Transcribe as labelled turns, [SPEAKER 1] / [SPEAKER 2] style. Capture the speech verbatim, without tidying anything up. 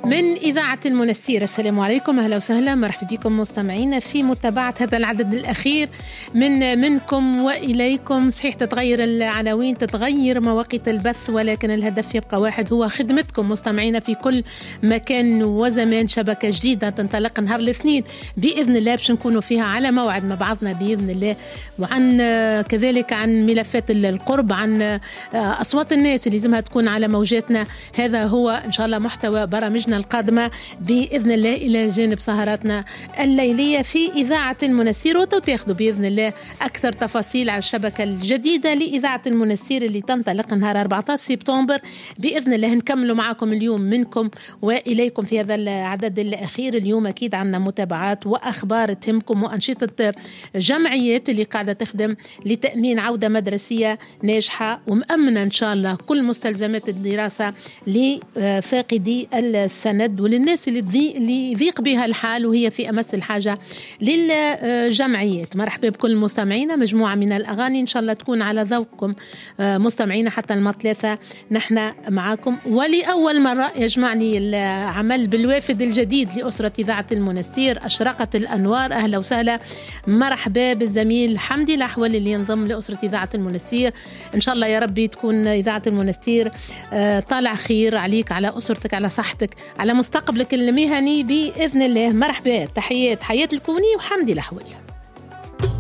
[SPEAKER 1] من إذاعة المنستير. السلام عليكم، أهلا وسهلا، مرحبا بكم مستمعينا في متابعة هذا العدد الأخير من منكم وإليكم. صحيح تتغير العناوين، تتغير مواقيت البث، ولكن الهدف يبقى واحد، هو خدمتكم مستمعينا في كل مكان وزمان. شبكة جديدة تنطلق نهار الاثنين بإذن الله، باش نكونوا فيها على موعد مع بعضنا بإذن الله، وعن كذلك عن ملفات القرب، عن أصوات الناس اللي لازمها تكون على موجاتنا. هذا هو إن شاء الله محتوى برامجنا القادمة بإذن الله، إلى جانب سهراتنا الليلية في إذاعة المنستير. وتاخذوا بإذن الله أكثر تفاصيل على الشبكة الجديدة لإذاعة المنستير اللي تنطلق نهار أربعة عشر سبتمبر بإذن الله. نكملوا معكم اليوم منكم وإليكم في هذا العدد الأخير. اليوم أكيد عنا متابعات وأخبار تهمكم، وأنشطة جمعيات اللي قاعدة تخدم لتأمين عودة مدرسية ناجحة ومأمنة إن شاء الله كل مستلزمات الدراسة لفاقدي السند وللناس اللي اللي يضيق بها الحال وهي في أمس الحاجة للجمعيات. مرحبا بكل مستمعينا. مجموعة من الأغاني إن شاء الله تكون على ذوقكم مستمعينا حتى المثلاثة، نحن معاكم. ولأول مرة يجمعني العمل بالوافد الجديد لأسرة إذاعة المنستير، أشرقت الأنوار. أهلا وسهلا، مرحبا بالزميل حمدي الأحول اللي ينضم لأسرة إذاعة المنستير. إن شاء الله يا ربي تكون إذاعة المنستير طالع خير عليك، على أسرتك، على صحتك، على مستقبلك المهني بإذن الله. مرحبا، تحيات حياة الكوني وحمدي الأحول.